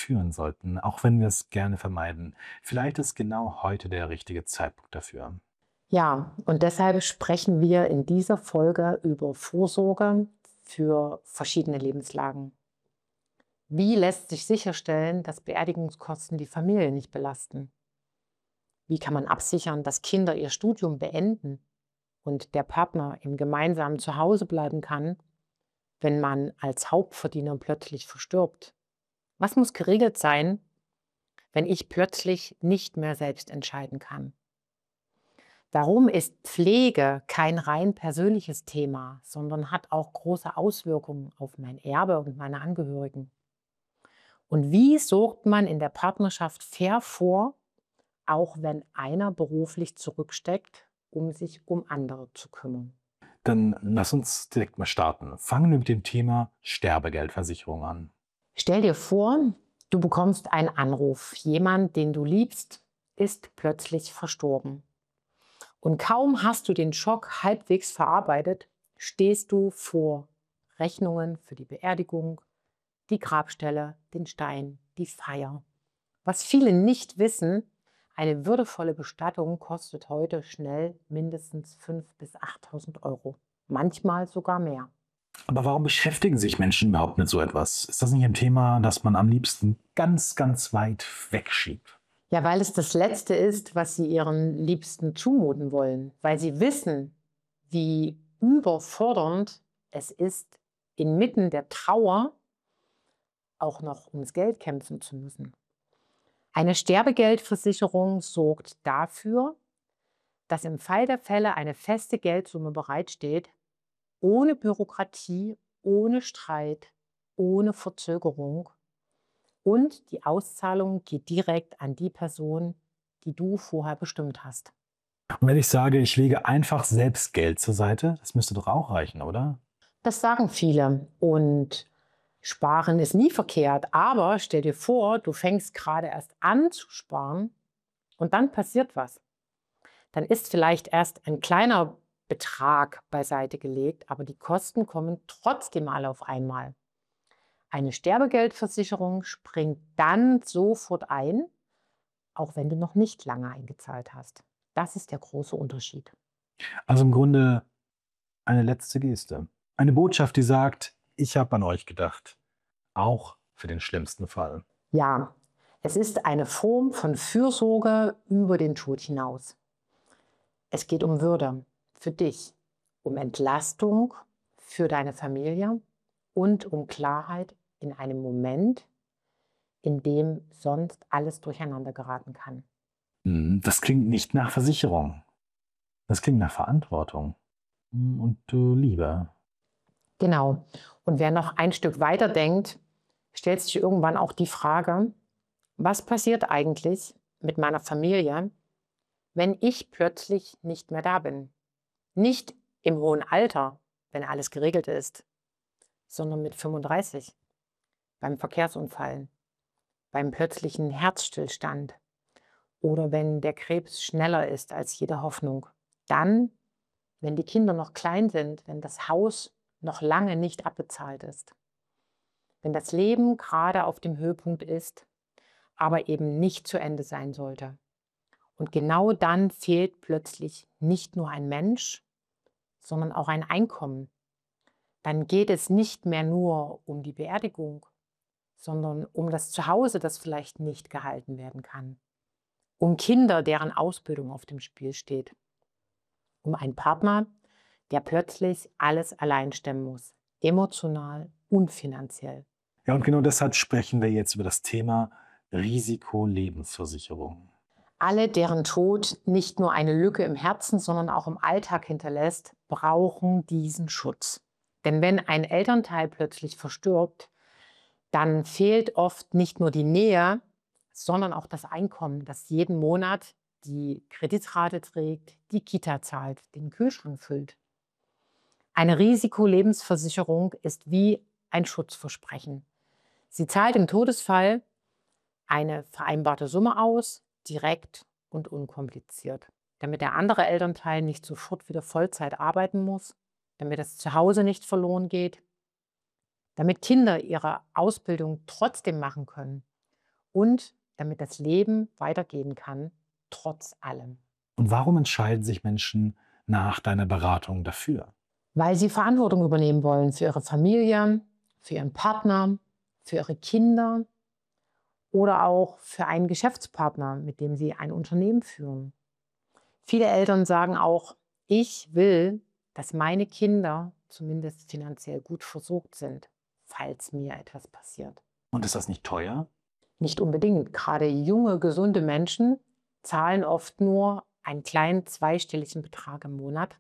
führen sollten, auch wenn wir es gerne vermeiden. Vielleicht ist genau heute der richtige Zeitpunkt dafür. Ja, und deshalb sprechen wir in dieser Folge über Vorsorge für verschiedene Lebenslagen. Wie lässt sich sicherstellen, dass Beerdigungskosten die Familie nicht belasten? Wie kann man absichern, dass Kinder ihr Studium beenden und der Partner im gemeinsamen Zuhause bleiben kann, wenn man als Hauptverdiener plötzlich verstirbt? Was muss geregelt sein, wenn ich plötzlich nicht mehr selbst entscheiden kann? Warum ist Pflege kein rein persönliches Thema, sondern hat auch große Auswirkungen auf mein Erbe und meine Angehörigen? Und wie sorgt man in der Partnerschaft fair vor, auch wenn einer beruflich zurücksteckt, um sich um andere zu kümmern? Dann lass uns direkt mal starten. Fangen wir mit dem Thema Sterbegeldversicherung an. Stell dir vor, du bekommst einen Anruf. Jemand, den du liebst, ist plötzlich verstorben. Und kaum hast du den Schock halbwegs verarbeitet, stehst du vor Rechnungen für die Beerdigung, die Grabstelle, den Stein, die Feier. Was viele nicht wissen, eine würdevolle Bestattung kostet heute schnell mindestens 5.000 bis 8.000 Euro, manchmal sogar mehr. Aber warum beschäftigen sich Menschen überhaupt mit so etwas? Ist das nicht ein Thema, das man am liebsten ganz, ganz weit wegschiebt? Ja, weil es das Letzte ist, was sie ihren Liebsten zumuten wollen, weil sie wissen, wie überfordernd es ist, inmitten der Trauer auch noch ums Geld kämpfen zu müssen. Eine Sterbegeldversicherung sorgt dafür, dass im Fall der Fälle eine feste Geldsumme bereitsteht, ohne Bürokratie, ohne Streit, ohne Verzögerung. Und die Auszahlung geht direkt an die Person, die du vorher bestimmt hast. Und wenn ich sage, ich lege einfach selbst Geld zur Seite, das müsste doch auch reichen, oder? Das sagen viele. Und sparen ist nie verkehrt. Aber stell dir vor, du fängst gerade erst an zu sparen und dann passiert was. Dann ist vielleicht erst ein kleiner Betrag beiseite gelegt, aber die Kosten kommen trotzdem alle auf einmal. Eine Sterbegeldversicherung springt dann sofort ein, auch wenn du noch nicht lange eingezahlt hast. Das ist der große Unterschied. Also im Grunde eine letzte Geste. Eine Botschaft, die sagt, ich habe an euch gedacht. Auch für den schlimmsten Fall. Ja, es ist eine Form von Fürsorge über den Tod hinaus. Es geht um Würde für dich, um Entlastung für deine Familie und um Klarheit in einem Moment, in dem sonst alles durcheinander geraten kann. Das klingt nicht nach Versicherung. Das klingt nach Verantwortung. Und Liebe. Genau. Und wer noch ein Stück weiter denkt, stellt sich irgendwann auch die Frage, was passiert eigentlich mit meiner Familie, wenn ich plötzlich nicht mehr da bin? Nicht im hohen Alter, wenn alles geregelt ist, sondern mit 35, beim Verkehrsunfall, beim plötzlichen Herzstillstand oder wenn der Krebs schneller ist als jede Hoffnung. Dann, wenn die Kinder noch klein sind, wenn das Haus noch lange nicht abbezahlt ist, wenn das Leben gerade auf dem Höhepunkt ist, aber eben nicht zu Ende sein sollte. Und genau dann fehlt plötzlich nicht nur ein Mensch, sondern auch ein Einkommen. Dann geht es nicht mehr nur um die Beerdigung, sondern um das Zuhause, das vielleicht nicht gehalten werden kann. Um Kinder, deren Ausbildung auf dem Spiel steht. Um einen Partner, der plötzlich alles allein stemmen muss. Emotional und finanziell. Ja, und genau deshalb sprechen wir jetzt über das Thema Risikolebensversicherung. Alle, deren Tod nicht nur eine Lücke im Herzen, sondern auch im Alltag hinterlässt, brauchen diesen Schutz. Denn wenn ein Elternteil plötzlich verstirbt, dann fehlt oft nicht nur die Nähe, sondern auch das Einkommen, das jeden Monat die Kreditrate trägt, die Kita zahlt, den Kühlschrank füllt. Eine Risikolebensversicherung ist wie ein Schutzversprechen. Sie zahlt im Todesfall eine vereinbarte Summe aus, direkt und unkompliziert, damit der andere Elternteil nicht sofort wieder Vollzeit arbeiten muss, damit das Zuhause nicht verloren geht, damit Kinder ihre Ausbildung trotzdem machen können, und damit das Leben weitergehen kann, trotz allem. Und warum entscheiden sich Menschen nach deiner Beratung dafür? Weil sie Verantwortung übernehmen wollen für ihre Familie, für ihren Partner, für ihre Kinder oder auch für einen Geschäftspartner, mit dem sie ein Unternehmen führen. Viele Eltern sagen auch, ich will, dass meine Kinder zumindest finanziell gut versorgt sind, falls mir etwas passiert. Und ist das nicht teuer? Nicht unbedingt. Gerade junge, gesunde Menschen zahlen oft nur einen kleinen zweistelligen Betrag im Monat.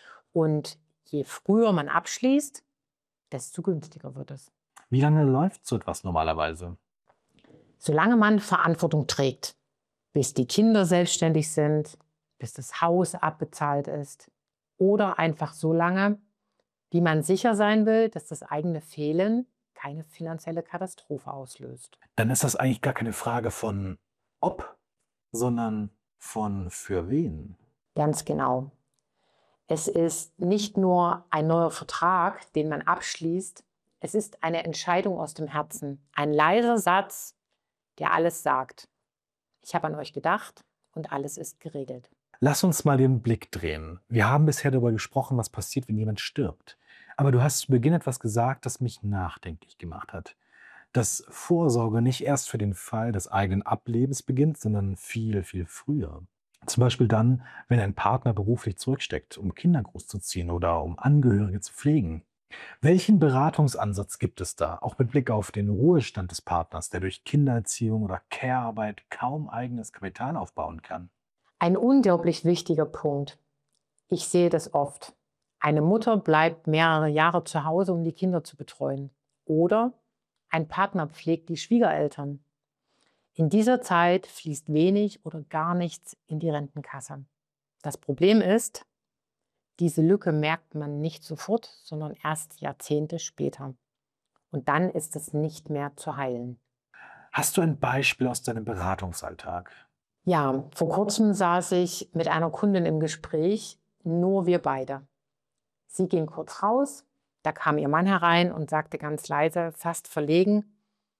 Und je früher man abschließt, desto günstiger wird es. Wie lange läuft so etwas normalerweise? Solange man Verantwortung trägt, bis die Kinder selbstständig sind, bis das Haus abbezahlt ist oder einfach so lange, wie man sicher sein will, dass das eigene Fehlen keine finanzielle Katastrophe auslöst. Dann ist das eigentlich gar keine Frage von ob, sondern von für wen. Ganz genau. Es ist nicht nur ein neuer Vertrag, den man abschließt, es ist eine Entscheidung aus dem Herzen. Ein leiser Satz, der alles sagt. Ich habe an euch gedacht und alles ist geregelt. Lass uns mal den Blick drehen. Wir haben bisher darüber gesprochen, was passiert, wenn jemand stirbt. Aber du hast zu Beginn etwas gesagt, das mich nachdenklich gemacht hat. Dass Vorsorge nicht erst für den Fall des eigenen Ablebens beginnt, sondern viel, viel früher. Zum Beispiel dann, wenn ein Partner beruflich zurücksteckt, um Kinder großzuziehen oder um Angehörige zu pflegen. Welchen Beratungsansatz gibt es da, auch mit Blick auf den Ruhestand des Partners, der durch Kindererziehung oder Care-Arbeit kaum eigenes Kapital aufbauen kann? Ein unglaublich wichtiger Punkt. Ich sehe das oft. Eine Mutter bleibt mehrere Jahre zu Hause, um die Kinder zu betreuen. Oder ein Partner pflegt die Schwiegereltern. In dieser Zeit fließt wenig oder gar nichts in die Rentenkasse. Das Problem ist, diese Lücke merkt man nicht sofort, sondern erst Jahrzehnte später. Und dann ist es nicht mehr zu heilen. Hast du ein Beispiel aus deinem Beratungsalltag? Ja, vor kurzem saß ich mit einer Kundin im Gespräch, nur wir beide. Sie ging kurz raus, da kam ihr Mann herein und sagte ganz leise, fast verlegen,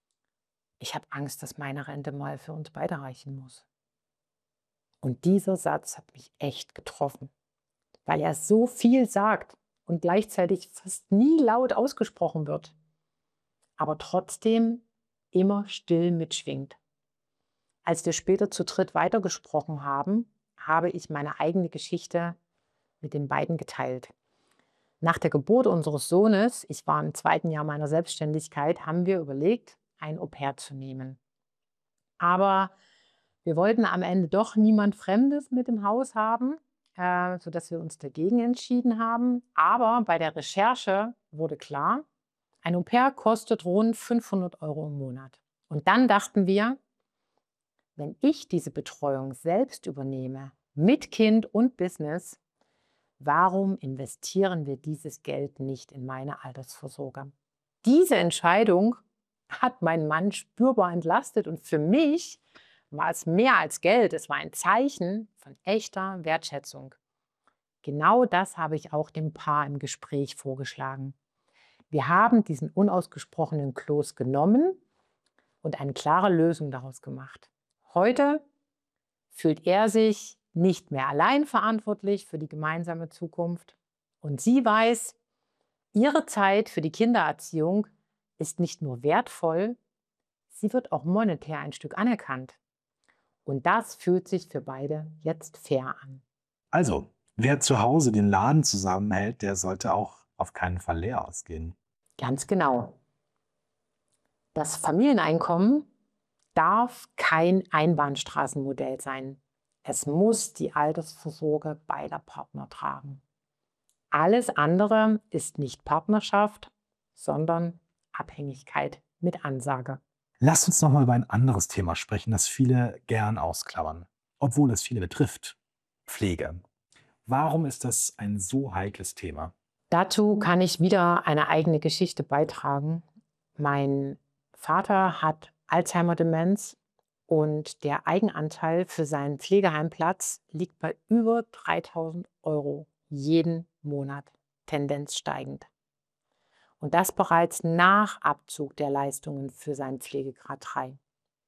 ich habe Angst, dass meine Rente mal für uns beide reichen muss. Und dieser Satz hat mich echt getroffen, weil er so viel sagt und gleichzeitig fast nie laut ausgesprochen wird, aber trotzdem immer still mitschwingt. Als wir später zu dritt weitergesprochen haben, habe ich meine eigene Geschichte mit den beiden geteilt. Nach der Geburt unseres Sohnes, ich war im 2. Jahr meiner Selbstständigkeit, haben wir überlegt, ein Au-pair zu nehmen. Aber wir wollten am Ende doch niemand Fremdes mit im Haus haben, sodass wir uns dagegen entschieden haben. Aber bei der Recherche wurde klar, ein Au-pair kostet rund 500 € im Monat. Und dann dachten wir, wenn ich diese Betreuung selbst übernehme, mit Kind und Business, warum investieren wir dieses Geld nicht in meine Altersvorsorge? Diese Entscheidung hat meinen Mann spürbar entlastet und für mich war es mehr als Geld. Es war ein Zeichen von echter Wertschätzung. Genau das habe ich auch dem Paar im Gespräch vorgeschlagen. Wir haben diesen unausgesprochenen Kloß genommen und eine klare Lösung daraus gemacht. Heute fühlt er sich nicht mehr allein verantwortlich für die gemeinsame Zukunft. Und sie weiß, ihre Zeit für die Kindererziehung ist nicht nur wertvoll, sie wird auch monetär ein Stück anerkannt. Und das fühlt sich für beide jetzt fair an. Also, wer zu Hause den Laden zusammenhält, der sollte auch auf keinen Fall leer ausgehen. Ganz genau. Das Familieneinkommen darf kein Einbahnstraßenmodell sein. Es muss die Altersvorsorge beider Partner tragen. Alles andere ist nicht Partnerschaft, sondern Abhängigkeit mit Ansage. Lass uns noch mal über ein anderes Thema sprechen, das viele gern ausklammern, obwohl es viele betrifft. Pflege. Warum ist das ein so heikles Thema? Dazu kann ich wieder eine eigene Geschichte beitragen. Mein Vater hat Alzheimer-Demenz und der Eigenanteil für seinen Pflegeheimplatz liegt bei über 3.000 € jeden Monat, Tendenz steigend. Und das bereits nach Abzug der Leistungen für seinen Pflegegrad 3.